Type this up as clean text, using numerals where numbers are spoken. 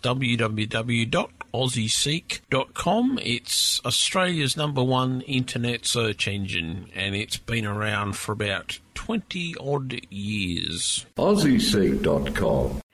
www.aussieseek.com. It's Australia's #1 internet search engine, and it's been around for about 20-odd years. AussieSeek.com.